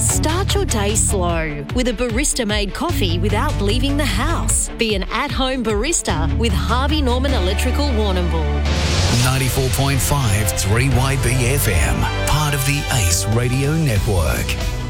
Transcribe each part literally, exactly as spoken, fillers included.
Start your day slow with a barista-made coffee without leaving the house. Be an at-home barista with Harvey Norman Electrical Warrnambool. ninety-four point five three Y B F M, part of the Ace Radio Network.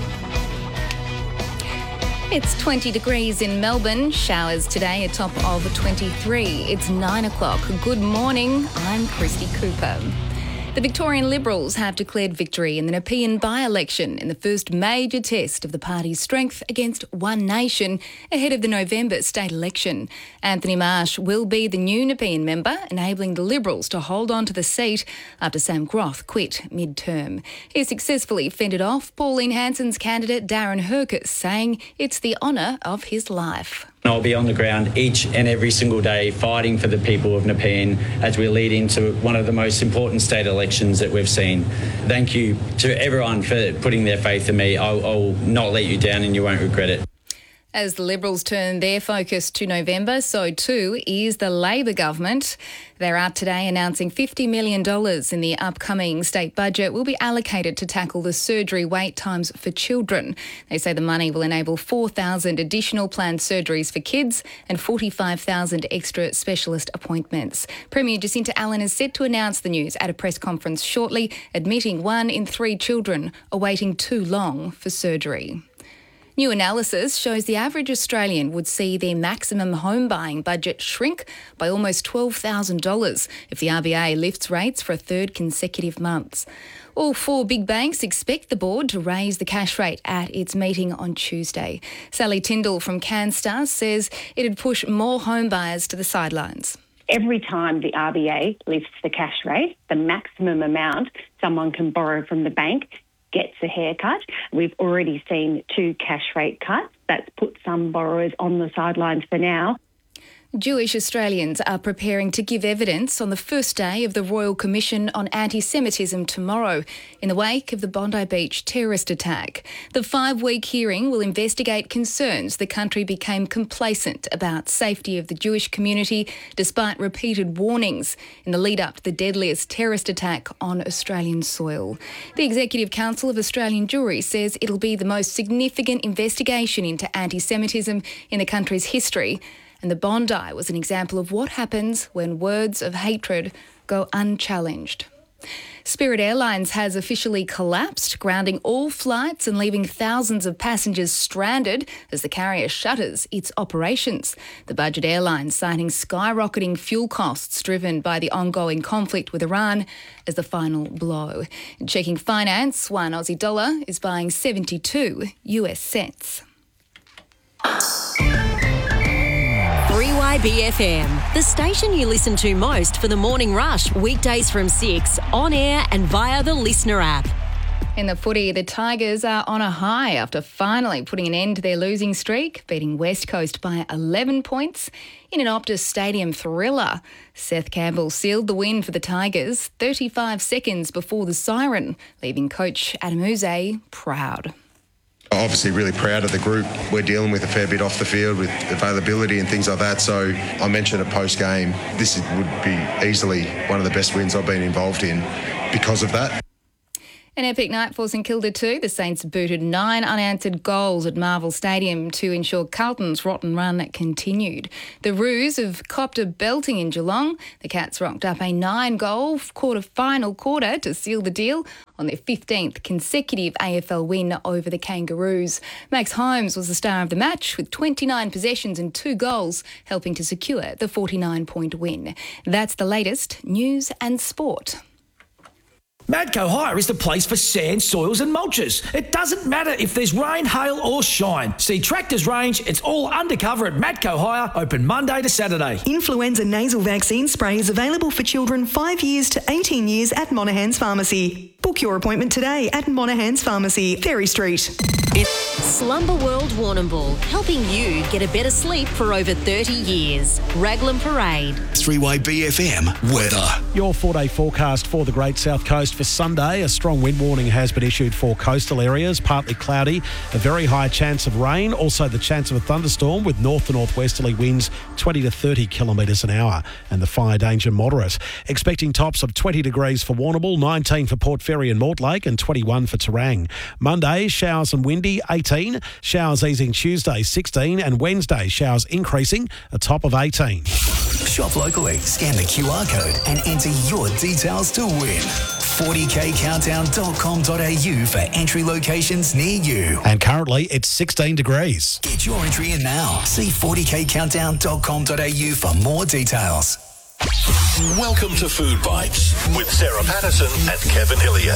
It's twenty degrees in Melbourne. Showers today, a top of twenty-three. It's nine o'clock. Good morning. I'm Christy Cooper. The Victorian Liberals have declared victory in the Nepean by-election in the first major test of the party's strength against One Nation ahead of the November state election. Anthony Marsh will be the new Nepean member, enabling the Liberals to hold on to the seat after Sam Groth quit mid-term. He successfully fended off Pauline Hanson's candidate Darren Hercus, saying it's the honour of his life. I'll be on the ground each and every single day fighting for the people of Nepean as we lead into one of the most important state elections that we've seen. Thank you to everyone for putting their faith in me. I'll, I'll not let you down and you won't regret it. As the Liberals turn their focus to November, so too is the Labor government. They're out today announcing fifty million dollars in the upcoming state budget will be allocated to tackle the surgery wait times for children. They say the money will enable four thousand additional planned surgeries for kids and forty-five thousand extra specialist appointments. Premier Jacinta Allen is set to announce the news at a press conference shortly, admitting one in three children are waiting too long for surgery. New analysis shows the average Australian would see their maximum home buying budget shrink by almost twelve thousand dollars if the R B A lifts rates for a third consecutive month. All four big banks expect the board to raise the cash rate at its meeting on Tuesday. Sally Tyndall from CanStar says it'd push more home buyers to the sidelines. Every time the R B A lifts the cash rate, the maximum amount someone can borrow from the bank gets a haircut. We've already seen two cash rate cuts. That's put some borrowers on the sidelines for now. Jewish Australians are preparing to give evidence on the first day of the Royal Commission on Anti-Semitism tomorrow in the wake of the Bondi Beach terrorist attack. The five-week hearing will investigate concerns the country became complacent about safety of the Jewish community despite repeated warnings in the lead-up to the deadliest terrorist attack on Australian soil. The Executive Council of Australian Jewry says it'll be the most significant investigation into anti-Semitism in the country's history. And the Bondi was an example of what happens when words of hatred go unchallenged. Spirit Airlines has officially collapsed, grounding all flights and leaving thousands of passengers stranded as the carrier shutters its operations. The budget airline citing skyrocketing fuel costs driven by the ongoing conflict with Iran as the final blow. Checking finance, one Aussie dollar is buying seventy-two US cents. three Y B F M, the station you listen to most for the morning rush, weekdays from six, on air and via the Listener app. In the footy, the Tigers are on a high after finally putting an end to their losing streak, beating West Coast by eleven points in an Optus Stadium thriller. Seth Campbell sealed the win for the Tigers thirty-five seconds before the siren, leaving coach Adam Yze proud. Obviously really proud of the group. We're dealing with a fair bit off the field with availability and things like that. So I mentioned it post-game. This would be easily one of the best wins I've been involved in because of that. An epic night for St Kilda too. The Saints booted nine unanswered goals at Marvel Stadium to ensure Carlton's rotten run continued. The Roos have copped a belting in Geelong. The Cats rocked up a nine-goal quarter final quarter to seal the deal on their fifteenth consecutive A F L win over the Kangaroos. Max Holmes was the star of the match with twenty-nine possessions and two goals, helping to secure the forty-nine point win. That's the latest news and sport. Madco Hire is the place for sand, soils and mulches. It doesn't matter if there's rain, hail or shine. See Tractors Range, it's all undercover at Madco Hire, open Monday to Saturday. Influenza nasal vaccine spray is available for children five years to eighteen years at Monaghan's Pharmacy. Book your appointment today at Monaghan's Pharmacy, Ferry Street. Slumber World Warrnambool, helping you get a better sleep for over thirty years. Raglan Parade. three Y B F M weather. Your four-day forecast for the Great South Coast for Sunday. A strong wind warning has been issued for coastal areas, partly cloudy, a very high chance of rain, also the chance of a thunderstorm with north to northwesterly winds twenty to thirty kilometres an hour, and the fire danger moderate. Expecting tops of twenty degrees for Warrnambool, nineteen for Port Fairy and Mortlake, and twenty-one for Terang. Monday, showers and wind windy, eighteen. Showers easing Tuesday, sixteen. And Wednesday, showers increasing, a top of eighteen. Shop locally, scan the Q R code and enter your details to win. forty k countdown dot com dot a u for entry locations near you. And currently, it's sixteen degrees. Get your entry in now. See forty k countdown dot com dot a u for more details. Welcome to Food Bites with Sarah Patterson and Kevin Hillier.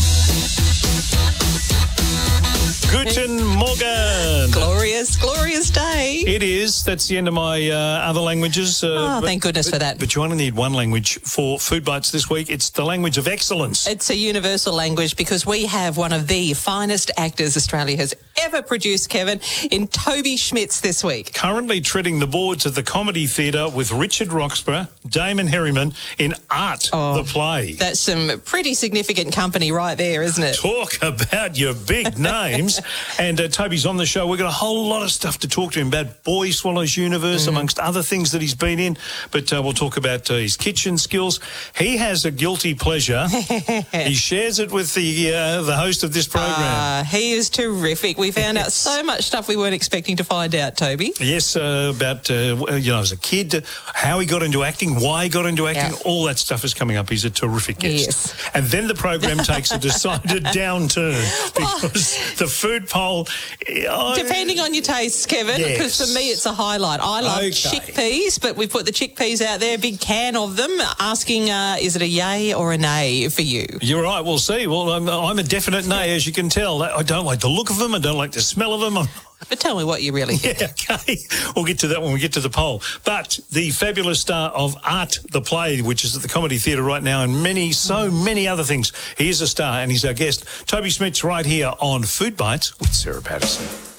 Guten Morgen. Glorious, glorious day. It is. That's the end of my uh, other languages. Uh, oh, but, thank goodness for that. But you only need one language for Food Bites this week. It's the language of excellence. It's a universal language because we have one of the finest actors Australia has ever produced, Kevin, in Toby Schmitz this week. Currently treading the boards at the Comedy Theatre with Richard Roxburgh, Damon Herriman in Art, oh, the play. That's some pretty significant company right there, isn't it? Talk about your big names. And uh, Toby's on the show. We've got a whole lot of stuff to talk to him about Boy Swallows Universe, mm. amongst other things that he's been in. But uh, we'll talk about uh, his kitchen skills. He has a guilty pleasure. He shares it with the uh, the host of this program. Uh, he is terrific. We found out so much stuff we weren't expecting to find out, Toby. Yes, uh, about, uh, you know, as a kid, how he got into acting, why he got into acting, yeah. all that stuff is coming up. He's a terrific guest. Yes. And then the program takes a decided downturn because oh. the food poll... I, Depending on your tastes, Kevin, because yes. for me it's a highlight. I love okay. chickpeas, but we've put the chickpeas out there, a big can of them, asking uh, is it a yay or a nay for you? You're right, we'll see. Well, I'm, I'm a definite nay, as you can tell. I don't like the look of them, I don't like the smell of them. I'm, But tell me what you really think. Yeah, okay. We'll get to that when we get to the poll. But the fabulous star of Art, the play, which is at the Comedy Theatre right now, and many, so many other things. He is a star, and he's our guest. Toby Schmitz right here on Food Bites with Sarah Patterson.